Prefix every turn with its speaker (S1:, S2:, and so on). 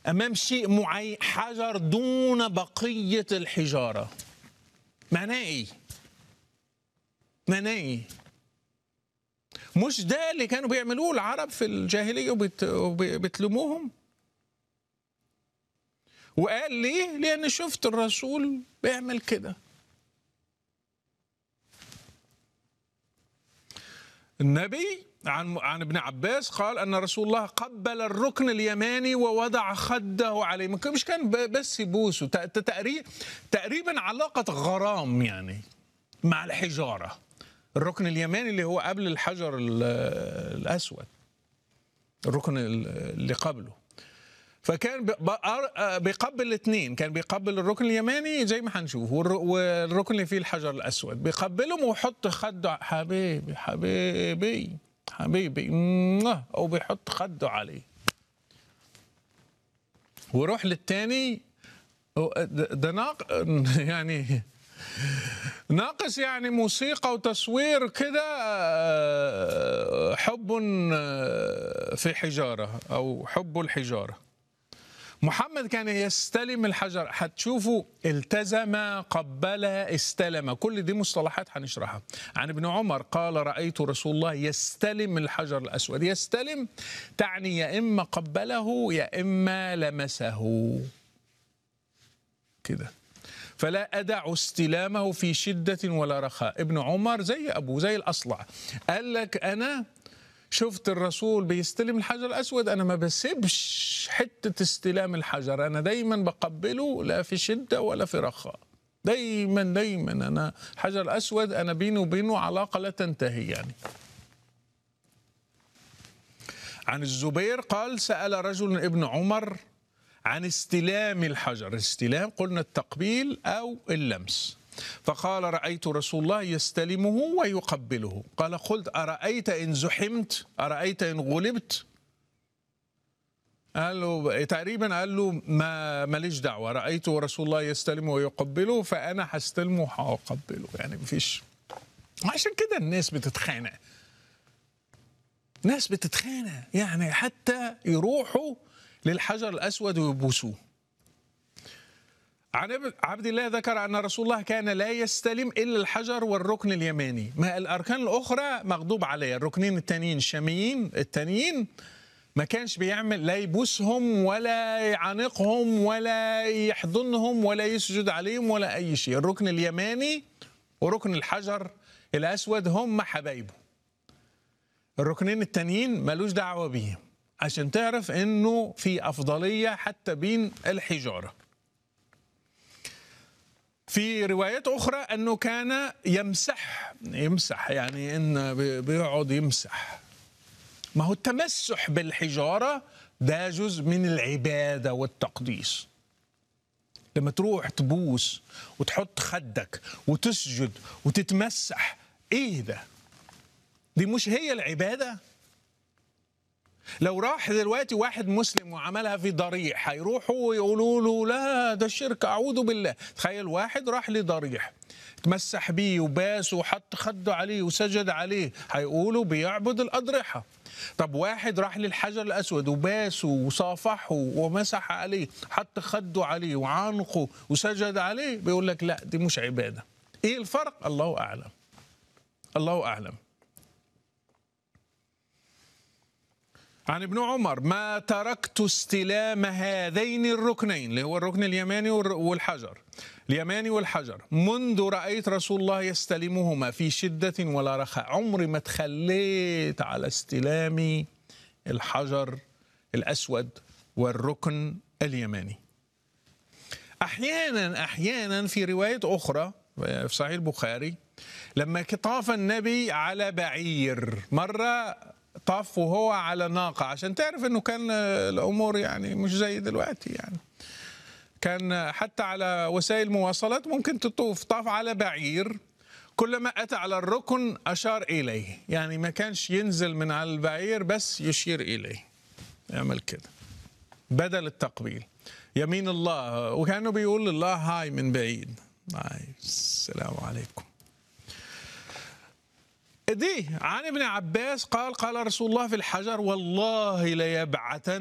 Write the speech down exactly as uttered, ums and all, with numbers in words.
S1: أمام شيء معين، حجر دون بقية الحجارة. معناه إيه؟ معناه إيه؟ مش ده اللي كانوا بيعملوه العرب في الجاهلية وبتلوموهم؟ وقال ليه؟ لأن شفت الرسول بيعمل كده. النبي عن عن ابن عباس قال أن رسول الله قبل الركن اليماني ووضع خده عليه، مش كان بس يبوسه، تقريبا علاقة غرام يعني مع الحجارة. الركن اليماني اللي هو قبل الحجر الأسود، الركن اللي قبله، فكان بيقبل الاثنين، كان بيقبل الركن اليماني زي ما هنشوف، والركن اللي فيه الحجر الأسود بيقبلهم ويحط خده، حبيبي حبيبي حبيبي أو بيحط خده عليه، ويروح للتاني. ده ناق يعني ناقص يعني موسيقى وتصوير كده، حب في حجارة أو حب الحجارة. محمد كان يستلم الحجر، هتشوفوا التزم، قبل، استلم، كل دي مصطلحات هنشرحها. عن ابن عمر قال رأيت رسول الله يستلم الحجر الأسود. يستلم تعني يا إما قبله يا إما لمسه كده، فلا أدع استلامه في شدة ولا رخاء. ابن عمر زي أبوه زي الأصلع، قال لك أنا شفت الرسول بيستلم الحجر الأسود، أنا ما بسيبش حتة استلام الحجر، أنا دايما بقبله، لا في شدة ولا في رخاء، دايما دايما أنا الحجر الأسود أنا بيني وبينه علاقة لا تنتهي يعني. عن الزبير قال سأل رجل ابن عمر عن استلام الحجر. استلام قلنا التقبيل أو اللمس، فقال رأيت رسول الله يستلمه ويقبله. قال قلت أرأيت إن زحمت، أرأيت إن غلبت؟ قال له تقريبا قال له ما ماليش دعوة، رأيت رسول الله يستلمه ويقبله فأنا هستلمه وهقبله، يعني مفيش. عشان كده الناس بتتخانق، ناس بتتخانق يعني حتى يروحوا للحجر الأسود ويبوسوه. عن عبد الله ذكر أن رسول الله كان لا يستلم إلا الحجر والركن اليماني، ما الأركان الأخرى مغضوب عليها، الركنين التانيين الشاميين التانيين ما كانش بيعمل، لا يبوسهم ولا يعانقهم ولا يحضنهم ولا يسجد عليهم ولا أي شيء. الركن اليماني وركن الحجر الأسود هم حبايبه، الركنين التانيين ملوش دعوة بيهم، عشان تعرف إنه في أفضلية حتى بين الحجارة. في روايات أخرى أنه كان يمسح يمسح يعني إن بيقعد يمسح. ما هو التمسح بالحجارة ده جزء من العبادة والتقديس. لما تروح تبوس وتحط خدك وتسجد وتتمسح، إيه ده؟ دي مش هي العبادة؟ لو راح دلوقتي واحد مسلم وعملها في ضريح هيروحوا ويقولوا له لا ده الشرك، أعوذ بالله. تخيل واحد راح لضريح تمسح بيه وباس وحط خده عليه وسجد عليه، هيقولوا بيعبد الأضرحة. طب واحد راح للحجر الأسود وباسه وصافحه ومسح عليه، حط خده عليه وعانقه وسجد عليه، بيقول لك لا دي مش عبادة. إيه الفرق؟ الله أعلم، الله أعلم. عن ابن عمر ما تركت استلام هذين الركنين، اللي هو الركن اليماني والحجر اليماني والحجر، منذ رأيت رسول الله يستلمهما في شدة ولا رخاء. عمري ما تخليت على استلام الحجر الأسود والركن اليماني. أحيانا أحيانا في رواية أخرى في صحيح البخاري لما طاف النبي على بعير، مرة طاف وهو على ناقة، عشان تعرف انه كان الامور يعني مش زي دلوقتي، يعني كان حتى على وسائل المواصلات ممكن تطوف. طاف على بعير، كلما اتى على الركن اشار اليه، يعني ما كانش ينزل من على البعير بس يشير اليه، يعمل كده بدل التقبيل. يمين الله، وكانه بيقول لله هاي من بعيد، هاي السلام عليكم. دي عن ابن عباس قال قال رسول الله في الحجر والله ليبعثن